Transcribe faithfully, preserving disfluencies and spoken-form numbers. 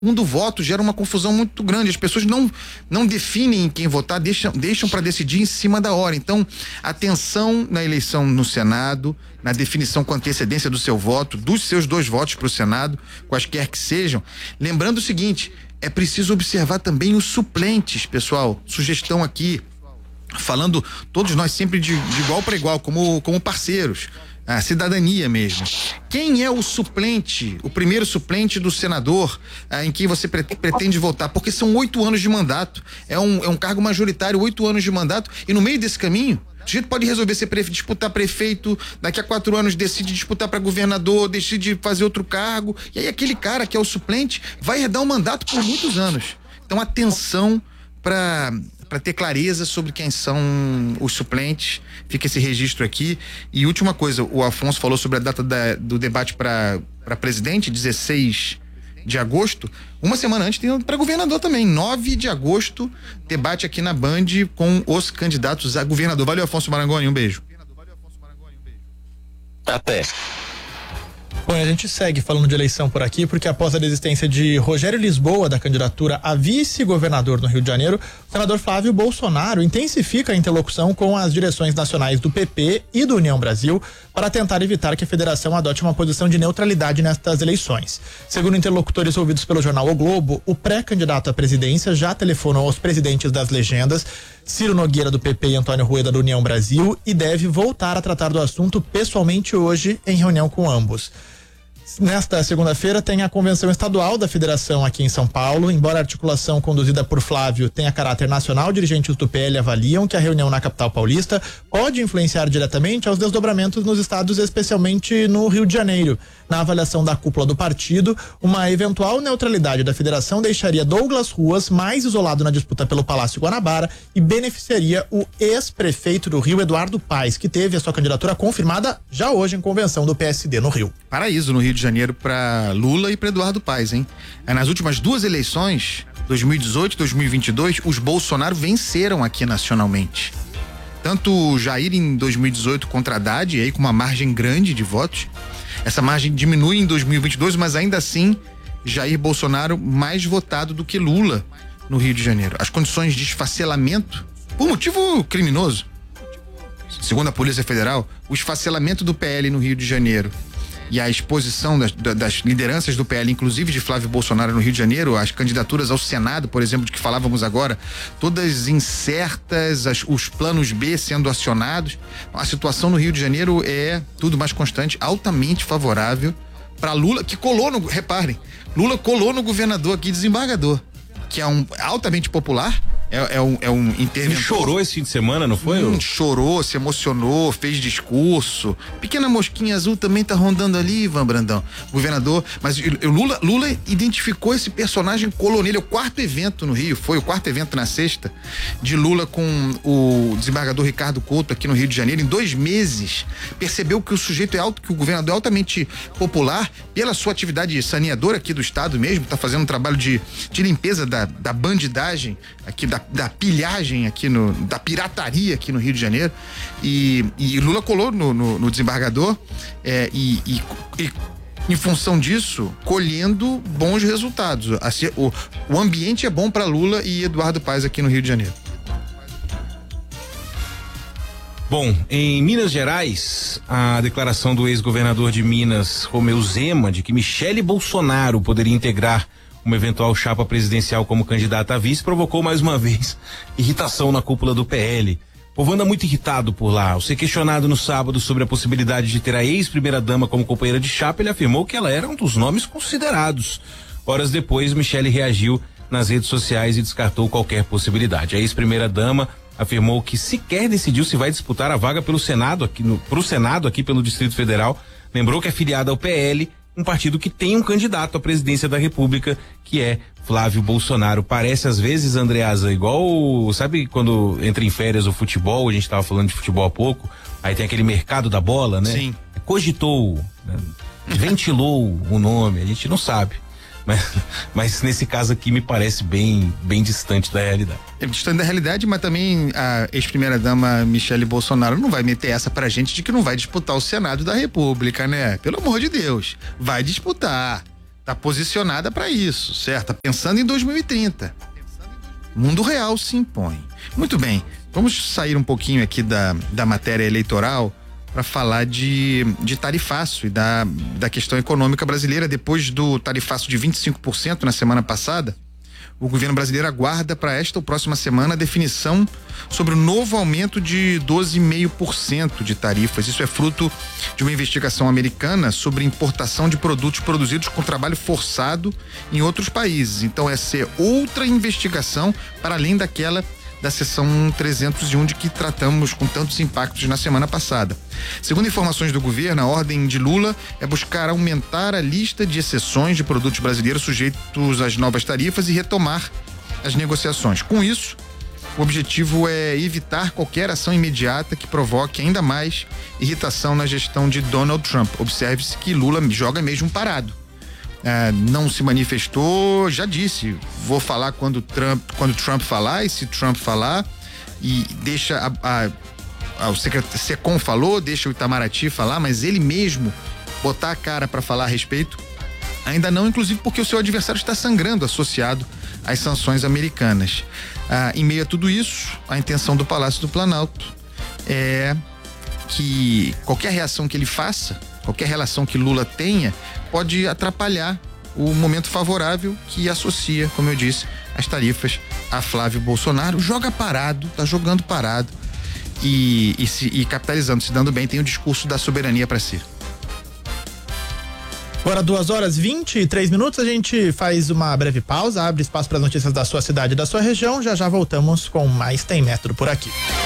do voto gera uma confusão muito grande. As pessoas não, não definem em quem votar, deixam, deixam para decidir em cima da hora. Então, atenção na eleição no Senado, na definição com antecedência do seu voto, dos seus dois votos para o Senado, quaisquer que sejam. Lembrando o seguinte, é preciso observar também os suplentes, pessoal. Sugestão aqui, falando todos nós sempre de, de igual para igual, como, como parceiros. A cidadania mesmo. Quem é o suplente, o primeiro suplente do senador ah, em quem você pretende, pretende votar? Porque são oito anos de mandato. É um, é um cargo majoritário, oito anos de mandato. E no meio desse caminho, o sujeito pode resolver ser prefe, disputar prefeito, daqui a quatro anos decide disputar para governador, decide fazer outro cargo. E aí aquele cara que é o suplente vai herdar um mandato por muitos anos. Então, atenção para para ter clareza sobre quem são os suplentes. Fica esse registro aqui. E última coisa, o Afonso falou sobre a data da, do debate para presidente, dezesseis de agosto. Uma semana antes tem para governador também, nove de agosto, debate aqui na Band com os candidatos a governador. Valeu, Afonso Marangoni, um beijo. Até. Bom, a gente segue falando de eleição por aqui, porque após a desistência de Rogério Lisboa da candidatura a vice-governador no Rio de Janeiro, o senador Flávio Bolsonaro intensifica a interlocução com as direções nacionais do P P e do União Brasil para tentar evitar que a federação adote uma posição de neutralidade nestas eleições. Segundo interlocutores ouvidos pelo jornal O Globo, o pré-candidato à presidência já telefonou aos presidentes das legendas, Ciro Nogueira do P P e Antônio Rueda do União Brasil, e deve voltar a tratar do assunto pessoalmente hoje em reunião com ambos. Nesta segunda-feira tem a convenção estadual da federação aqui em São Paulo. Embora a articulação conduzida por Flávio tenha caráter nacional, dirigentes do P L avaliam que a reunião na capital paulista pode influenciar diretamente aos desdobramentos nos estados, especialmente no Rio de Janeiro. Na avaliação da cúpula do partido, uma eventual neutralidade da federação deixaria Douglas Ruas mais isolado na disputa pelo Palácio Guanabara e beneficiaria o ex-prefeito do Rio, Eduardo Paes, que teve a sua candidatura confirmada já hoje em convenção do P S D no Rio. Paraíso no Rio de Janeiro para Lula e para Eduardo Paes, hein? Nas últimas duas eleições, dois mil e dezoito e dois mil e vinte e dois, os Bolsonaro venceram aqui nacionalmente. Tanto o Jair em dois mil e dezoito contra Haddad, aí com uma margem grande de votos. Essa margem diminui em dois mil e vinte e dois, mas ainda assim, Jair Bolsonaro mais votado do que Lula no Rio de Janeiro. As condições de esfacelamento, por motivo criminoso, segundo a Polícia Federal, o esfacelamento do P L no Rio de Janeiro e a exposição das, das lideranças do P L, inclusive de Flávio Bolsonaro no Rio de Janeiro, as candidaturas ao Senado, por exemplo, de que falávamos agora, todas incertas, as, os planos B sendo acionados. A situação no Rio de Janeiro é tudo mais constante, altamente favorável para Lula, que colou no, reparem, Lula colou no governador aqui, desembargador, que é um altamente popular. É, é um, é um interventor. Ele chorou esse fim de semana, não foi? Hum, chorou, se emocionou, fez discurso. Pequena mosquinha azul também tá rondando ali, Ivan Brandão. Governador, mas o Lula, Lula identificou esse personagem, colou nele. É o quarto evento no Rio, foi o quarto evento na sexta, de Lula com o desembargador Ricardo Couto aqui no Rio de Janeiro. Em dois meses, percebeu que o sujeito é alto, que o governador é altamente popular pela sua atividade saneadora aqui do estado mesmo, tá fazendo um trabalho de, de limpeza da, da bandidagem aqui, da da pilhagem aqui no, da pirataria aqui no Rio de Janeiro, e, e Lula colou no, no, no desembargador é, e, e, e em função disso, colhendo bons resultados. Assim, o, o ambiente é bom para Lula e Eduardo Paes aqui no Rio de Janeiro. Bom, em Minas Gerais, a declaração do ex-governador de Minas, Romeu Zema, de que Michele Bolsonaro poderia integrar uma eventual chapa presidencial como candidata a vice, provocou mais uma vez irritação na cúpula do P L. O povo anda muito irritado por lá. Ao ser questionado no sábado sobre a possibilidade de ter a ex-primeira-dama como companheira de chapa, ele afirmou que ela era um dos nomes considerados. Horas depois, Michele reagiu nas redes sociais e descartou qualquer possibilidade. A ex-primeira-dama afirmou que sequer decidiu se vai disputar a vaga pelo Senado, aqui no, pro Senado aqui pelo Distrito Federal. Lembrou que é filiada ao P L, um partido que tem um candidato à presidência da República, que é Flávio Bolsonaro. Parece às vezes, Andreasa, igual, sabe quando entra em férias o futebol, a gente estava falando de futebol há pouco, aí tem aquele mercado da bola, né? Sim. Cogitou, né? Ventilou o nome, a gente não sabe. Mas, mas nesse caso aqui me parece bem, bem distante da realidade. É distante da realidade, mas também a ex-primeira-dama Michele Bolsonaro não vai meter essa pra gente de que não vai disputar o Senado da República, né? Pelo amor de Deus, vai disputar. Está posicionada para isso, certo? Tá pensando em dois mil e trinta. Mundo real se impõe. Muito bem, vamos sair um pouquinho aqui da, da matéria eleitoral para falar de, de tarifaço e da, da questão econômica brasileira. Depois do tarifaço de vinte e cinco por cento na semana passada, o governo brasileiro aguarda para esta ou próxima semana a definição sobre o novo aumento de doze vírgula cinco por cento de tarifas. Isso é fruto de uma investigação americana sobre importação de produtos produzidos com trabalho forçado em outros países. Então, essa é outra investigação para além daquela da seção trezentos e um de que tratamos com tantos impactos na semana passada. Segundo informações do governo, a ordem de Lula é buscar aumentar a lista de exceções de produtos brasileiros sujeitos às novas tarifas e retomar as negociações. Com isso, o objetivo é evitar qualquer ação imediata que provoque ainda mais irritação na gestão de Donald Trump. Observe-se que Lula joga mesmo parado. Ah, não se manifestou, já disse, vou falar quando Trump, quando Trump falar, e se Trump falar, e deixa a, a, a, o secretário Secom falou, deixa o Itamaraty falar, mas ele mesmo botar a cara para falar a respeito, ainda não, inclusive porque o seu adversário está sangrando associado às sanções americanas. Ah, em meio a tudo isso, a intenção do Palácio do Planalto é que qualquer reação que ele faça, qualquer relação que Lula tenha, pode atrapalhar o momento favorável que associa, como eu disse, as tarifas a Flávio Bolsonaro. Joga parado, tá jogando parado e, e, se, e capitalizando, se dando bem, tem o discurso da soberania para si. Agora duas horas e vinte e três minutos, a gente faz uma breve pausa, abre espaço para as notícias da sua cidade e da sua região. Já já voltamos com mais Tem Metro por aqui.